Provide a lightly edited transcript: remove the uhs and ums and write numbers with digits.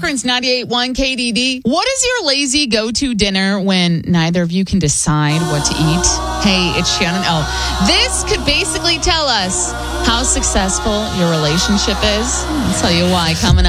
Prince 98.1 KDD. What is your lazy go-to dinner when neither of you can decide what to eat? Hey, it's Shannon O. This could basically tell us how successful your relationship is. I'll tell you why coming up.